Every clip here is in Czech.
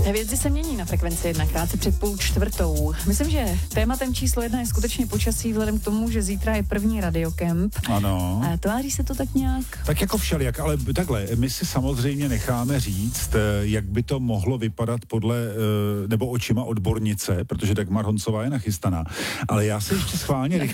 Věci se mění na Frekvenci 1, krátce před 3:30. Myslím, že tématem číslo 1 je skutečně počasí, vzhledem k tomu, že zítra je první radiokemp. Ano. A tváří se to tak nějak? Tak jako všelijak, ale takhle, my si samozřejmě necháme říct, jak by to mohlo vypadat podle, nebo očima odbornice, protože Dagmar Honcová je nachystaná. Ale já se ještě schválně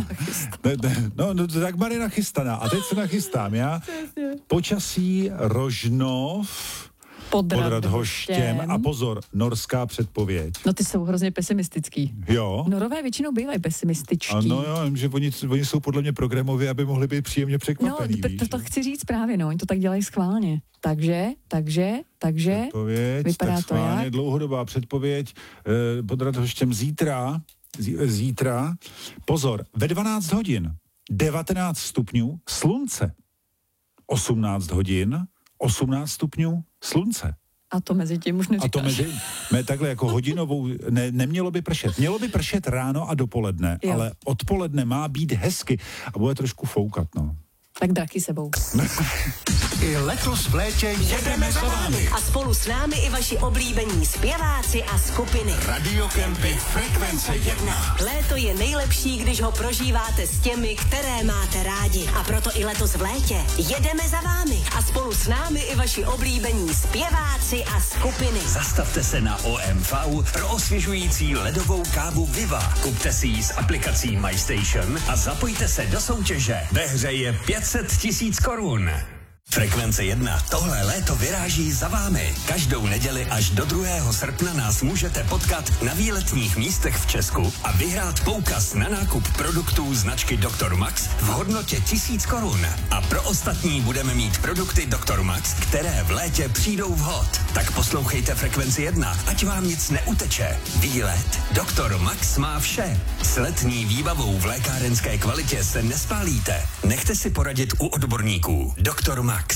Dagmar je nachystaná. A teď se nachystám já. Počasí Rožnov pod Radhoštěm. A pozor, norská předpověď. No ty jsou hrozně pesimistický. Jo. Norové většinou bývají pesimističtí. Ano, jo, že oni jsou podle mě programově, aby mohli být příjemně překvapený. No, to chci říct právě, no, oni to tak dělají schválně. Takže, předpověď, vypadá tak to jak? Dlouhodobá předpověď pod Radhoštěm zítra, pozor, ve 12 hodin 19 stupňů slunce, 18 hodin 18 stupňů slunce. A to mezi tím už neříkáš. A to mezi, takhle jako hodinovou, nemělo by pršet. Mělo by pršet ráno a dopoledne, jo. Ale odpoledne má být hezky a bude trošku foukat, no. Tak draky sebou. I letos v létě jedeme za vámi. A spolu s námi i vaši oblíbení zpěváci a skupiny. Radiokempy Frekvence 1. Léto je nejlepší, když ho prožíváte s těmi, které máte rádi. A proto i letos v létě jedeme za vámi. A spolu s námi i vaši oblíbení zpěváci a skupiny. Zastavte se na OMV pro osvěžující ledovou kávu Viva. Kupte si ji s aplikací MyStation a zapojte se do soutěže. Ve hře je 500 000 korun. Frekvence 1 tohle léto vyráží za vámi. Každou neděli až do 2. srpna nás můžete potkat na výletních místech v Česku a vyhrát poukaz na nákup produktů značky Dr. Max v hodnotě 1000 korun. A pro ostatní budeme mít produkty Dr. Max, které v létě přijdou vhod. Tak poslouchejte Frekvenci 1, ať vám nic neuteče. Výlet Dr. Max má vše. S letní výbavou v lékárenské kvalitě se nespálíte. Nechte si poradit u odborníků. Dr. Max.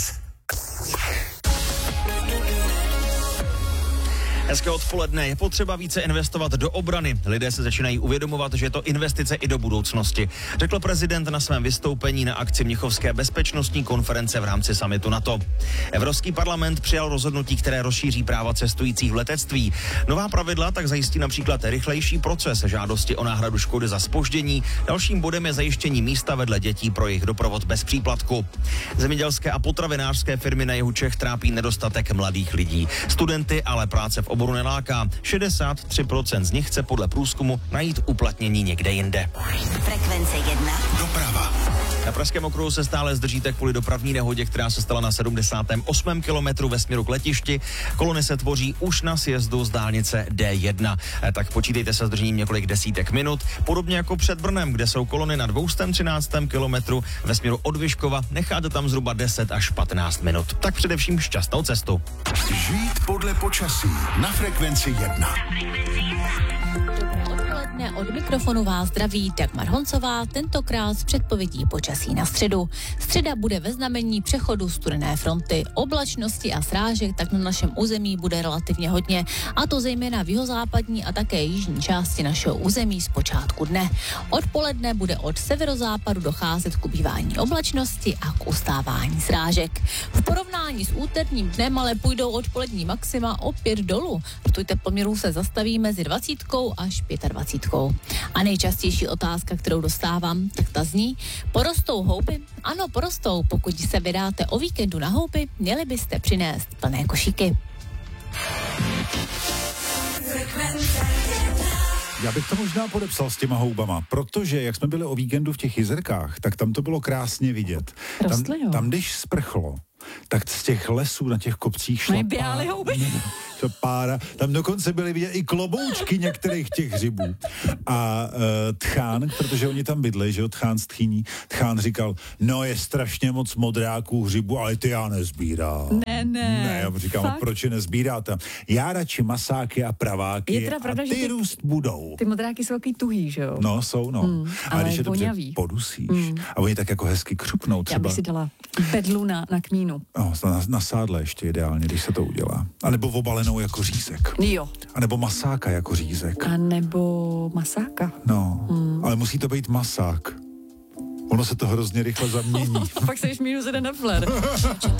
Hezké odpoledne. Je potřeba více investovat do obrany. Lidé se začínají uvědomovat, že je to investice i do budoucnosti, řekl prezident na svém vystoupení na akci Mnichovské bezpečnostní konference v rámci summitu NATO. Evropský parlament přijal rozhodnutí, které rozšíří práva cestujících v letectví. Nová pravidla tak zajistí například rychlejší proces žádosti o náhradu škody za zpoždění. Dalším bodem je zajištění místa vedle dětí pro jejich doprovod bez příplatku. Zemědělské a potravinářské firmy na jihu Čech trápí nedostatek mladých lidí. Studenty ale práce v oboru neláká. 63% z nich chce podle průzkumu najít uplatnění někde jinde. Frekvence 1. Doprava. Na Pražském okruhu se stále zdržíte kvůli dopravní nehodě, která se stala na 78. kilometru ve směru k letišti. Kolony se tvoří už na sjezdu z dálnice D1. Tak počítejte se zdržením několik desítek minut. Podobně jako před Brnem, kde jsou kolony na 213. kilometru ve směru od Vyškova, necháte tam zhruba 10 až 15 minut. Tak především šťastnou cestu. Žít podle počasí na Frekvenci 1. Od mikrofonu vás zdraví Dagmar Honcová, tentokrát s předpovědí počasí na středu. Středa bude ve znamení přechodu studené fronty. Oblačnosti a srážek tak na našem území bude relativně hodně, a to zejména v jihozápadní a také jižní části našeho území z počátku dne. Odpoledne bude od severozápadu docházet k ubývání oblačnosti a k ustávání srážek. V porovnání s úterním dnem ale půjdou odpolední maxima opět dolů. Rtuť teploměrů se zastaví mezi 20 až 25. A nejčastější otázka, kterou dostávám, tak ta zní: porostou houby? Ano, porostou. Pokud se vydáte o víkendu na houby, měli byste přinést plné košíky. Já bych to možná podepsal s těma houbama, protože jak jsme byli o víkendu v těch Jizerkách, tak tam to bylo krásně vidět. Tam když sprchlo, tak z těch lesů na těch kopcích šla pára. Tam dokonce byly vidět i kloboučky některých těch hřibů. A Tchán, protože oni tam bydli, že jo, Tchán z Tchýní, Tchán říkal, no je strašně moc modráků hřibů, ale ty já nezbírám. Ne, já říkám, proč je nezbíráte? Já radši masáky a praváky a ty růst budou. Ty modráky jsou takový tuhý, že jo? No, jsou, no. Ale když je dobře vonavý. podusíš a oni tak jako hezky křupnou třeba. Já bych si dala bedlu na kmínu. No, na sádle ještě ideálně, když se to udělá. A nebo obalenou jako řízek. Jo. A nebo masáka jako řízek. A nebo masáka. No, ale musí to být masák. Ono se to hrozně rychle zamění. A pak se již -1 na flér.